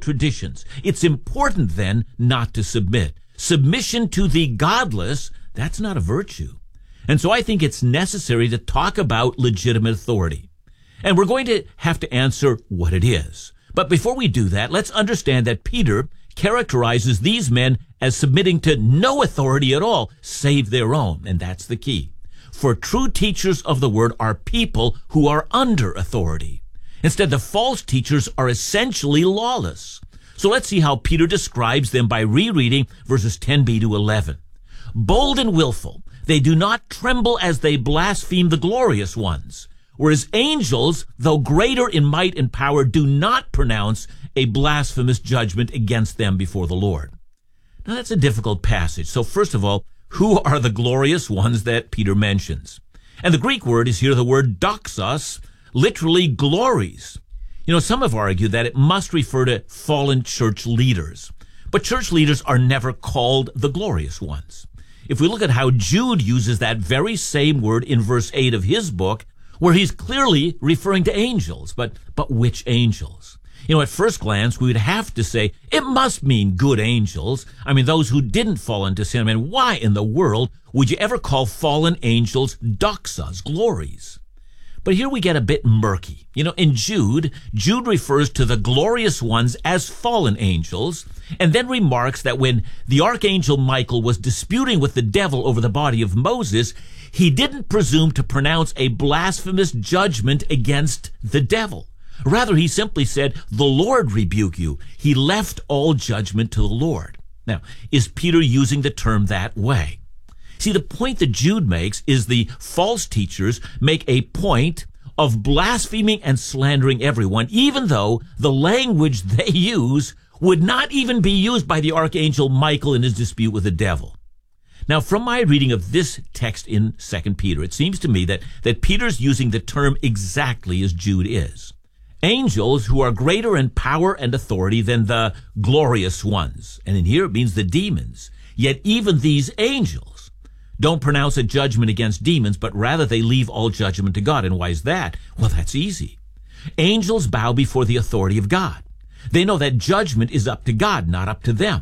traditions. It's important then not to submit. Submission to the godless, that's not a virtue. And so I think it's necessary to talk about legitimate authority. And we're going to have to answer what it is. But before we do that, let's understand that Peter characterizes these men as submitting to no authority at all, save their own. And that's the key. For true teachers of the word are people who are under authority. Instead, the false teachers are essentially lawless. So let's see how Peter describes them by rereading verses 10b to 11. Bold and willful, they do not tremble as they blaspheme the glorious ones. Whereas angels, though greater in might and power, do not pronounce a blasphemous judgment against them before the Lord. Now that's a difficult passage. So first of all, who are the glorious ones that Peter mentions? And the Greek word is here the word doxos, literally glories. Some have argued that it must refer to fallen church leaders. But church leaders are never called the glorious ones. If we look at how Jude uses that very same word in verse 8 of his book, where he's clearly referring to angels, but which angels? At first glance, we would have to say it must mean good angels. Those who didn't fall into sin. Why in the world would you ever call fallen angels doxas, glories? But here we get a bit murky. In Jude refers to the glorious ones as fallen angels, and then remarks that when the archangel Michael was disputing with the devil over the body of Moses, he didn't presume to pronounce a blasphemous judgment against the devil. Rather, he simply said, "The Lord rebuke you." He left all judgment to the Lord. Now, is Peter using the term that way? See, the point that Jude makes is the false teachers make a point of blaspheming and slandering everyone, even though the language they use would not even be used by the archangel Michael in his dispute with the devil. Now, from my reading of this text in 2 Peter, it seems to me that Peter's using the term exactly as Jude is. Angels who are greater in power and authority than the glorious ones. And in here it means the demons. Yet even these angels don't pronounce a judgment against demons, but rather they leave all judgment to God. And why is that? Well, that's easy. Angels bow before the authority of God. They know that judgment is up to God, not up to them.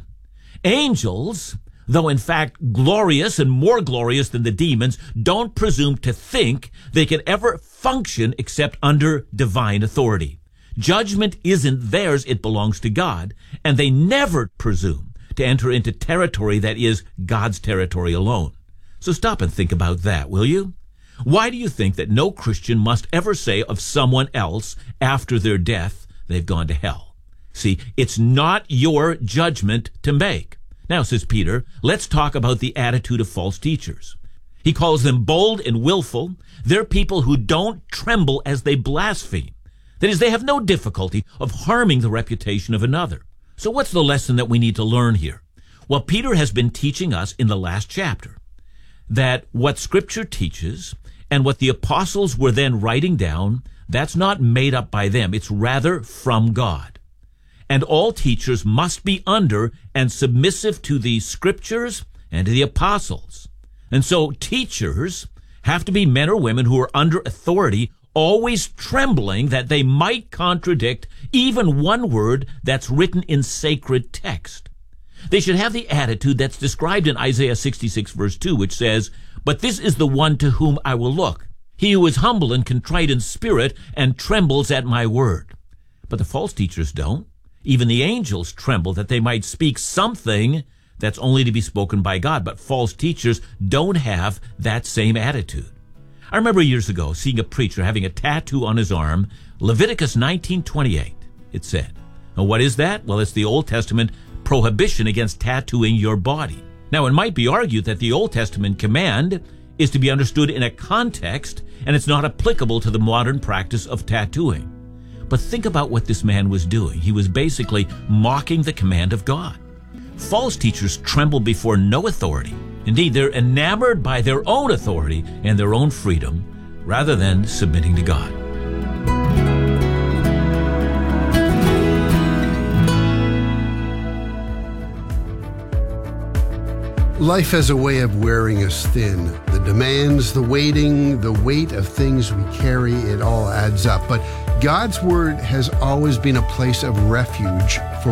Angels, though in fact glorious and more glorious than the demons, don't presume to think they can ever function except under divine authority. Judgment isn't theirs, it belongs to God, and they never presume to enter into territory that is God's territory alone. So stop and think about that, will you? Why do you think that no Christian must ever say of someone else after their death, they've gone to hell? See, it's not your judgment to make. Now, says Peter, let's talk about the attitude of false teachers. He calls them bold and willful. They're people who don't tremble as they blaspheme. That is, they have no difficulty of harming the reputation of another. So what's the lesson that we need to learn here? Well, Peter has been teaching us in the last chapter that what Scripture teaches and what the apostles were then writing down, that's not made up by them. It's rather from God. And all teachers must be under and submissive to the Scriptures and to the apostles. And so teachers have to be men or women who are under authority, always trembling that they might contradict even one word that's written in sacred text. They should have the attitude that's described in Isaiah 66 verse 2, which says, "But this is the one to whom I will look, he who is humble and contrite in spirit and trembles at my word." But the false teachers don't. Even the angels tremble that they might speak something that's only to be spoken by God. But false teachers don't have that same attitude. I remember years ago seeing a preacher having a tattoo on his arm, Leviticus 19:28. It said, now what is that? Well, it's the Old Testament prohibition against tattooing your body. Now, it might be argued that the Old Testament command is to be understood in a context, and it's not applicable to the modern practice of tattooing. But think about what this man was doing. He was basically mocking the command of God. False teachers tremble before no authority. Indeed, they're enamored by their own authority and their own freedom rather than submitting to God. Life has a way of wearing us thin. The demands, the waiting, the weight of things we carry, it all adds up. But God's Word has always been a place of refuge for